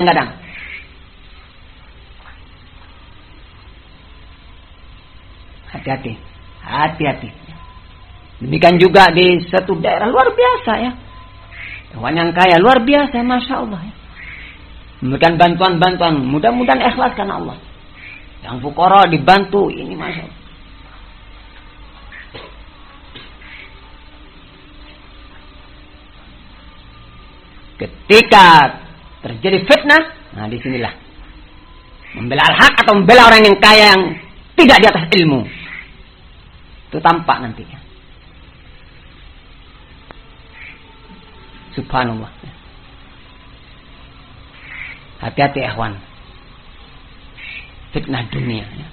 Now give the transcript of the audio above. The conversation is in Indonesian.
kadang. Hati-hati. Hati-hati. Demikian juga di satu daerah luar biasa ya. Hewan yang kaya luar biasa, Masya Allah ya. Memberikan bantuan-bantuan. Mudah-mudahan ikhlas karena Allah. Yang fukara dibantu. Ini Masya Allah. Ketika terjadi fitnah, nah disinilah membela al-haq atau membela orang yang kaya yang tidak di atas ilmu. Itu tampak nantinya. Subhanallah. Hati-hati ikhwan. Fitnah dunia.